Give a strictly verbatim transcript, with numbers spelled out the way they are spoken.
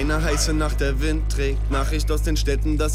Eine heiße Nacht, der Wind trägt Nachricht aus den Städten, dass